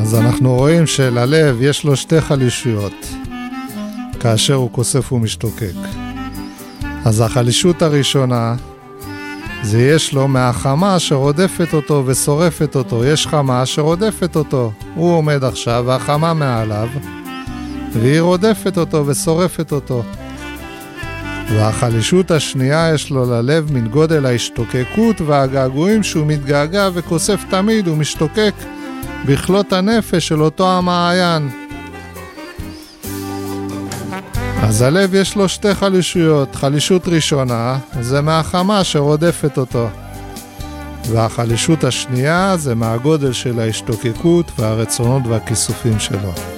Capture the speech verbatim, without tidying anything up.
אז אנחנו רואים שללב יש לו שתי חלישויות, כאשר הוא כוסף ומשתוקק. אז החלישות הראשונה, זה יש לו מהחמה שרודפת אותו ושורפת אותו. יש חמה שרודפת אותו, הוא עומד עכשיו והחמה מעליו, והיא רודפת אותו ושורפת אותו. והחלישות השנייה יש לו ללב מן גודל ההשתוקקות והגעגועים שהוא מתגעגע וכוסף תמיד, הוא משתוקק בכלות הנפש של אותו המעיין. אז הלב יש לו שתי חלישויות. חלישות ראשונה זה מהחמה שרודפת אותו, והחלישות השנייה זה מהגודל של ההשתוקקות והרצונות והכיסופים שלו.